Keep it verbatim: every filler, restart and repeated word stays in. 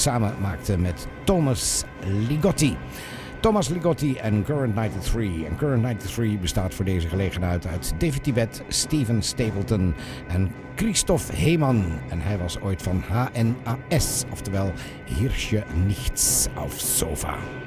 samen maakte met Thomas Ligotti. Thomas Ligotti en Current drieënnegentig. En Current drieënnegentig bestaat voor deze gelegenheid uit David Tibet, Steven Stapleton en Christoph Heeman. En hij was ooit van H N A S, oftewel Hirsche Nichts auf Sofa.